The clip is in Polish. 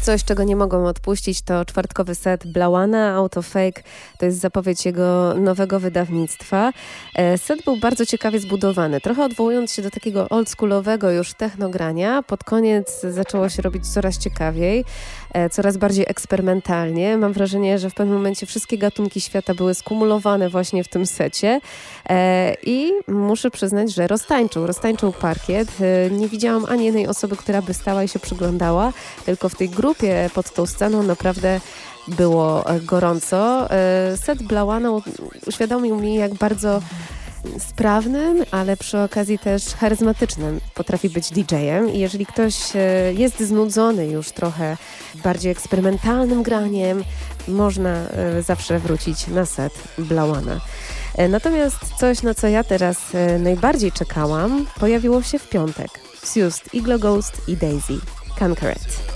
Coś, czego nie mogą odpuścić, to czwartkowy set Blauana, Out of Fake. To jest zapowiedź jego nowego wydawnictwa. Set był bardzo ciekawie zbudowany, trochę odwołując się do takiego oldschoolowego już technogrania. Pod koniec zaczęło się robić coraz ciekawiej, coraz bardziej eksperymentalnie. Mam wrażenie, że w pewnym momencie wszystkie gatunki świata były skumulowane właśnie w tym secie i muszę przyznać, że roztańczył parkiet. Nie widziałam ani jednej osoby, która by stała i się przyglądała, tylko w tej grupie pod tą sceną naprawdę było gorąco. Set Blauana uświadomił mi, jak bardzo sprawnym, ale przy okazji też charyzmatycznym potrafi być DJ-em i jeżeli ktoś jest znudzony już trochę bardziej eksperymentalnym graniem, można zawsze wrócić na set Blauana. Natomiast coś, na co ja teraz najbardziej czekałam, pojawiło się w piątek. Fused, Iglo Ghost i Daisy. Conquer It.